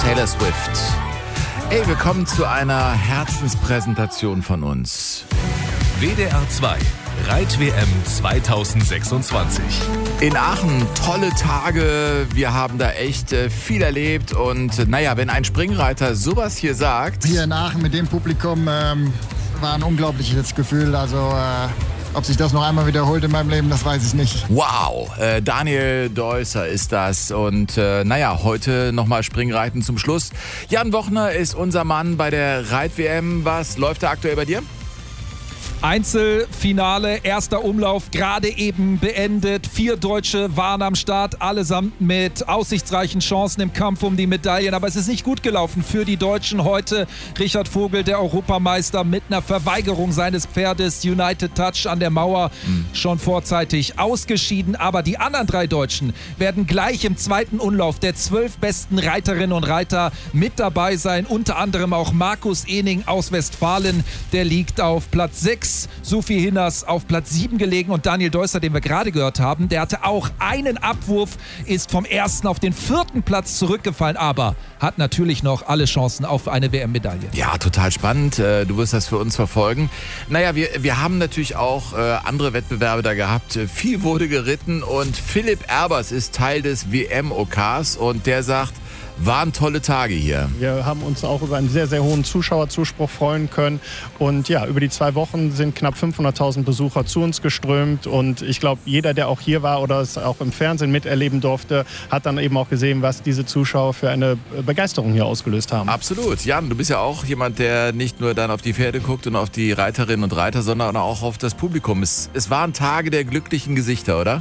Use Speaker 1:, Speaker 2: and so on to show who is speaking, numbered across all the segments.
Speaker 1: Taylor Swift. Ey, willkommen zu einer Herzenspräsentation von uns.
Speaker 2: WDR 2 Reit-WM 2026.
Speaker 1: In Aachen tolle Tage, wir haben da echt viel erlebt und naja, wenn ein Springreiter sowas hier sagt...
Speaker 3: Hier in Aachen mit dem Publikum war ein unglaubliches Gefühl, also... Ob sich das noch einmal wiederholt in meinem Leben, das weiß ich nicht.
Speaker 1: Wow, Daniel Deusser ist das. Und naja, heute nochmal Springreiten zum Schluss. Jan Wochner ist unser Mann bei der Reit-WM. Was läuft da aktuell bei dir?
Speaker 4: Einzelfinale, erster Umlauf, gerade eben beendet. 4 Deutsche waren am Start, allesamt mit aussichtsreichen Chancen im Kampf um die Medaillen. Aber es ist nicht gut gelaufen für die Deutschen heute. Richard Vogel, der Europameister, mit einer Verweigerung seines Pferdes United Touch an der Mauer schon vorzeitig ausgeschieden. Aber die anderen 3 Deutschen werden gleich im zweiten Umlauf der 12 besten Reiterinnen und Reiter mit dabei sein. Unter anderem auch Markus Ehning aus Westfalen. Der liegt auf Platz 6. Sophie Hinners auf Platz 7 gelegen und Daniel Deusser, den wir gerade gehört haben, der hatte auch einen Abwurf, ist vom 1. auf den 4. Platz zurückgefallen, aber hat natürlich noch alle Chancen auf eine WM-Medaille.
Speaker 1: Ja, total spannend. Du wirst das für uns verfolgen. Naja, wir haben natürlich auch andere Wettbewerbe da gehabt. Viel wurde geritten und Philipp Erbers ist Teil des WM-OKs und der sagt, waren tolle Tage hier.
Speaker 5: Wir haben uns auch über einen sehr, sehr hohen Zuschauerzuspruch freuen können. Und ja, über die 2 Wochen sind knapp 500.000 Besucher zu uns geströmt. Und ich glaube, jeder, der auch hier war oder es auch im Fernsehen miterleben durfte, hat dann eben auch gesehen, was diese Zuschauer für eine Begeisterung hier ausgelöst haben.
Speaker 1: Absolut. Jan, du bist ja auch jemand, der nicht nur dann auf die Pferde guckt und auf die Reiterinnen und Reiter, sondern auch auf das Publikum. Es waren Tage der glücklichen Gesichter, oder?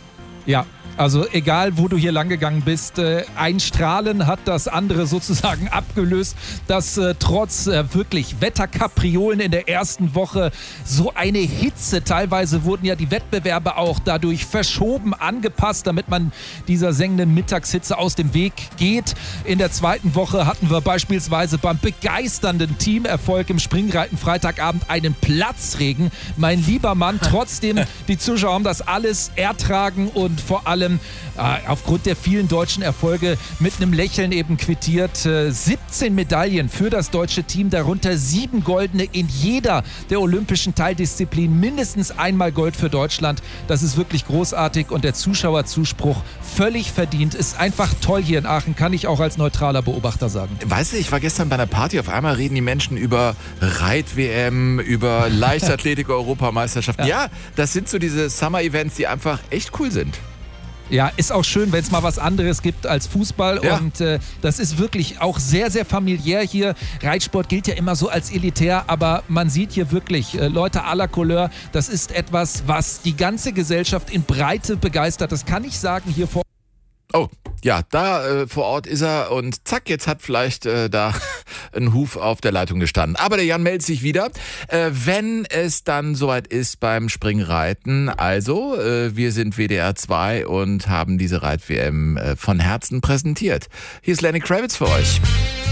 Speaker 4: Ja. Also egal, wo du hier langgegangen bist, ein Strahlen hat das andere sozusagen abgelöst, dass trotz wirklich Wetterkapriolen in der ersten Woche so eine Hitze, teilweise wurden ja die Wettbewerbe auch dadurch verschoben, angepasst, damit man dieser sengenden Mittagshitze aus dem Weg geht. In der zweiten Woche hatten wir beispielsweise beim begeisternden Teamerfolg im Springreiten Freitagabend einen Platzregen. Mein lieber Mann, trotzdem, die Zuschauer haben das alles ertragen und vor allem aufgrund der vielen deutschen Erfolge mit einem Lächeln eben quittiert. 17 Medaillen für das deutsche Team, darunter 7 goldene in jeder der olympischen Teildisziplinen, mindestens einmal Gold für Deutschland. Das ist wirklich großartig und der Zuschauerzuspruch völlig verdient. Ist einfach toll hier in Aachen, kann ich auch als neutraler Beobachter sagen.
Speaker 1: Weißt du, ich war gestern bei einer Party, auf einmal reden die Menschen über Reit-WM, über Leichtathletik-Europameisterschaften. Ja, das sind so diese Summer-Events, die einfach echt cool sind.
Speaker 4: Ja, ist auch schön, wenn es mal was anderes gibt als Fußball. Ja. Und das ist wirklich auch sehr, sehr familiär hier. Reitsport gilt ja immer so als elitär, aber man sieht hier wirklich Leute à la Couleur. Das ist etwas, was die ganze Gesellschaft in Breite begeistert. Das kann ich sagen hier vor.
Speaker 1: Oh, ja, da vor Ort ist er und zack, jetzt hat vielleicht da ein Huf auf der Leitung gestanden. Aber der Jan meldet sich wieder, wenn es dann soweit ist beim Springreiten. Also, wir sind WDR 2 und haben diese Reit-WM von Herzen präsentiert. Hier ist Lenny Kravitz für euch.